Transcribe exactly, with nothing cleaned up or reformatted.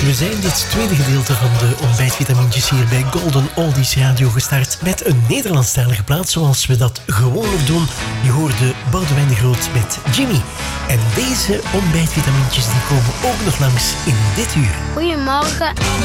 We zijn dit tweede gedeelte van de ontbijtvitamintjes hier bij Golden Oldies Radio gestart met een Nederlandstalige plaat zoals we dat gewoonlijk doen. Je hoorde Boudewijn de Groot met Jimmy. En deze ontbijtvitamintjes die komen ook nog langs in dit uur. Goedemorgen.